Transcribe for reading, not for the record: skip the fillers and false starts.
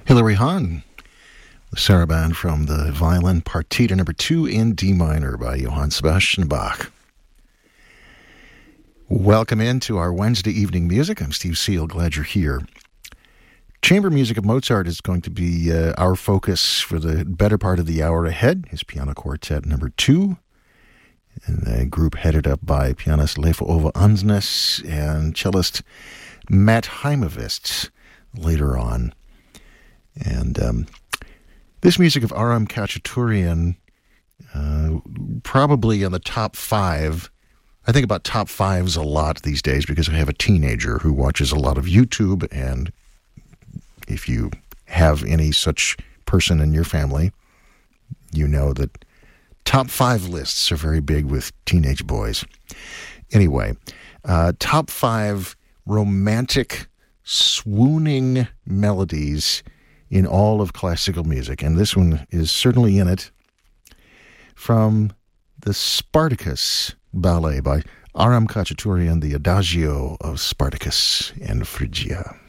Hilary Hahn, the saraband from the violin Partita number 2 in D minor by Johann Sebastian Bach. Welcome into our Wednesday evening music. I'm Steve Seal. Glad you're here. Chamber music of Mozart is going to be our focus for the better part of the hour ahead. His piano quartet number 2, and the group headed up by pianist Leif Ove Andsnes and cellist Matt Heimovitz later on. And this music of Aram Khachaturian, probably in the top 5. I think about top 5s a lot these days because I have a teenager who watches a lot of YouTube, and if you have any such person in your family, you know that top 5 lists are very big with teenage boys. Anyway, top 5 romantic, swooning melodies in all of classical music, and this one is certainly in it, from the Spartacus ballet by Aram Khachaturian, the Adagio of Spartacus and Phrygia.